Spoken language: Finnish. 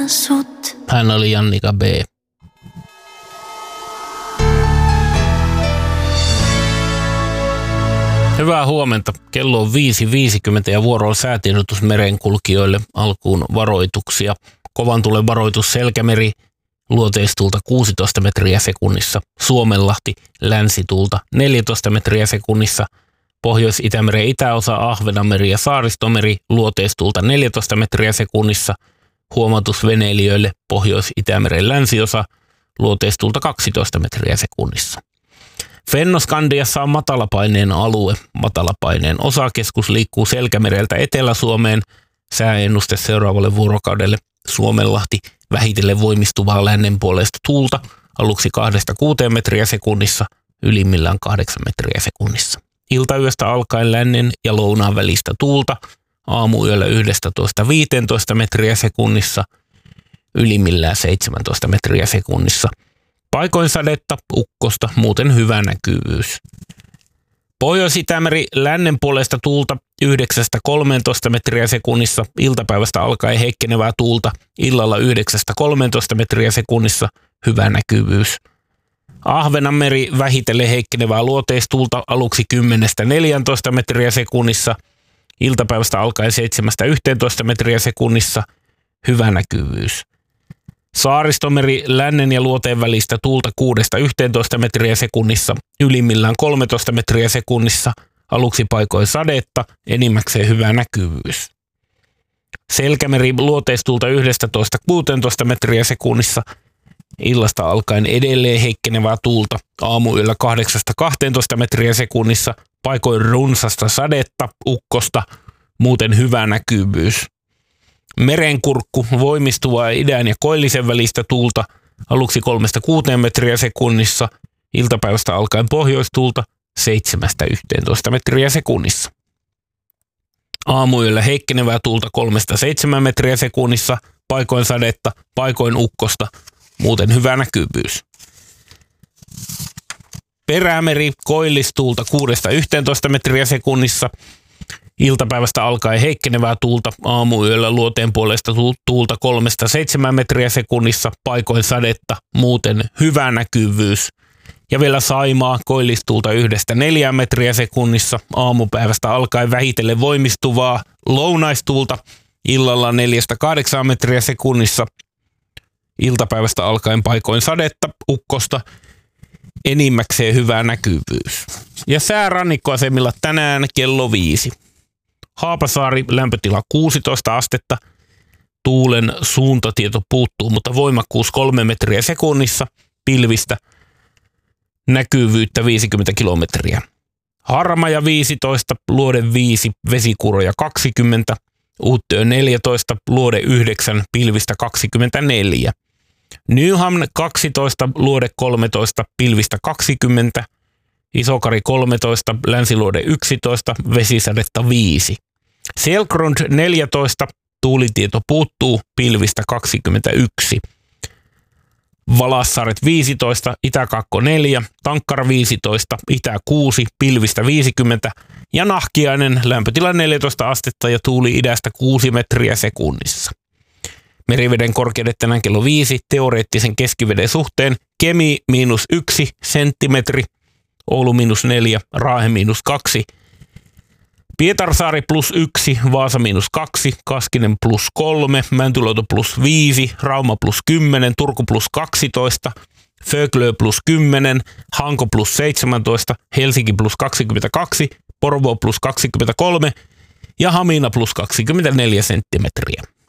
Hän oli Jannika B. Hyvää huomenta. Kello on 5.50 ja vuoro on säätiedotus merenkulkijoille. Alkuun varoituksia. Kovan tulen varoitus Selkämeri, luoteistuulta 16 metriä sekunnissa. Suomenlahti, länsituulta 14 metriä sekunnissa. Pohjois-Itämeren itäosa, Ahvenanmeri ja Saaristomeri, luoteistuulta 14 metriä sekunnissa. Huomautus veneilijöille, Pohjois-Itämeren länsiosa, luoteistuulta 12 metriä sekunnissa. Fennoskandiassa on matalapaineen alue. Matalapaineen osakeskus liikkuu Selkämereltä Etelä-Suomeen. Sääennuste seuraavalle vuorokaudelle. Suomenlahti, vähitellen voimistuvaa lännenpuoleista tuulta, aluksi 2-6 metriä sekunnissa, ylimmillään 8 metriä sekunnissa. Iltayöstä alkaen lännen ja lounaan välistä tuulta, aamuyöllä 11-15 metriä sekunnissa, ylimmillään 17 metriä sekunnissa. Paikoin sadetta, ukkosta, muuten hyvä näkyvyys. Pohjois-Itämeri lännen puolesta tuulta 9-13 metriä sekunnissa, iltapäivästä alkaen heikkenevää tuulta, illalla 9-13 metriä sekunnissa, hyvä näkyvyys. Ahvenanmeri vähitellen heikkenevää luoteistuulta, aluksi 10-14 metriä sekunnissa, iltapäivästä alkaen 7-11 metriä sekunnissa, hyvä näkyvyys. Saaristomeri lännen ja luoteen välistä tuulta 6-11 metriä sekunnissa, ylimmillään 13 metriä sekunnissa, aluksi paikoin sadetta, enimmäkseen hyvä näkyvyys. Selkämeri luoteistuulta 11-16 metriä sekunnissa, illasta alkaen edelleen heikkenevää tuulta, aamuyöllä 8-12 metriä sekunnissa, paikoin runsasta sadetta, ukkosta, muuten hyvä näkyvyys. Merenkurkku, voimistuvaa idän ja koillisen välistä tuulta, aluksi 3-6 metriä sekunnissa, iltapäivästä alkaen pohjoistuulta 7-11 metriä sekunnissa. Aamuyöllä heikkenevää tuulta 3-7 metriä sekunnissa, paikoin sadetta, paikoin ukkosta, muuten hyvä näkyvyys. Perämeri, koillistuulta 6-11 metriä sekunnissa, iltapäivästä alkaen heikkenevää tuulta, aamuyöllä luoteen puolesta tuulta 3-7 metriä sekunnissa, paikoin sadetta, muuten hyvä näkyvyys. Ja vielä Saimaa, koillistuulta 1-4 metriä sekunnissa, aamupäivästä alkaen vähitellen voimistuvaa lounaistuulta, illalla 4-8 metriä sekunnissa, iltapäivästä alkaen paikoin sadetta, ukkosta, enimmäkseen hyvä näkyvyys. Ja säärannikkoasemilla tänään kello 5. Haapasaari, lämpötila 16 astetta, tuulen suuntatieto puuttuu, mutta voimakkuus 3 metriä sekunnissa, pilvistä, näkyvyyttä 50 kilometriä. Harmaja 15, Luode 5, Vesikuroja 20, Uuttöö 14, Luode 9, pilvistä 24. Nyhamn 12, Luode 13, pilvistä 20, Isokari 13, Länsiluode 11, vesisadetta 5. Selkrund 14, tuulitieto puuttuu, pilvistä 21. Valassaaret 15, Itä-Kakko 4, Tankkara 15, Itä 6, pilvistä 50 ja Nahkiainen lämpötila 14 astetta ja tuuli idästä 6 metriä sekunnissa. Meriveden korkeudet tänään kello 5, teoreettisen keskiveden suhteen Kemi -1 senttimetri, Oulu -4, Raahe -2, Pietarsaari +1, Vaasa -2, Kaskinen +3, Mäntyluoto +5, Rauma +10, Turku +12, Föglö +10, Hanko +17, Helsinki +22, Porvoo +23 ja Hamina +24 senttimetriä.